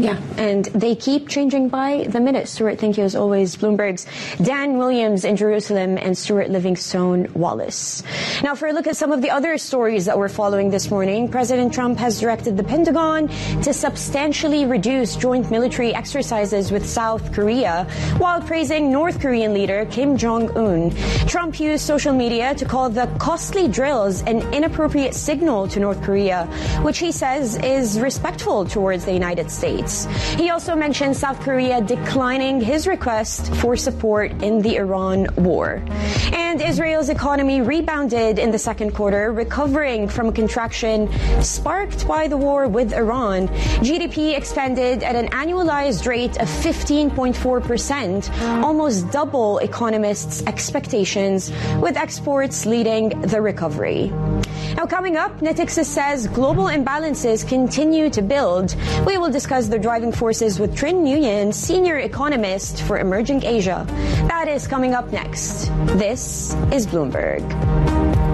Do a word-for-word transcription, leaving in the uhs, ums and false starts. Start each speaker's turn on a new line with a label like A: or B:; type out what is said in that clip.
A: Yeah, and they keep changing by the minute. Stuart, thank you as always. Bloomberg's Dan Williams in Jerusalem and Stuart Livingstone Wallace. Now, for a look at some of the other stories that we're following this morning, President Trump has directed the Pentagon to substantially reduce joint military exercises with South Korea while praising North Korean leader Kim Jong-un. Trump used social media to call the costly drills an inappropriate signal to North Korea, which he says is respectful towards the United States. He also mentioned South Korea declining his request for support in the Iran war. And Israel's economy rebounded in the second quarter, recovering from a contraction sparked by the war with Iran. G D P expanded at an annualized rate of fifteen point four percent, almost double economists' expectations, with exports leading the recovery. Now, coming up, Natixis says global imbalances continue to build. We will discuss the driving forces with Trinh Nguyen, senior economist for Emerging Asia. That is coming up next. This is Bloomberg.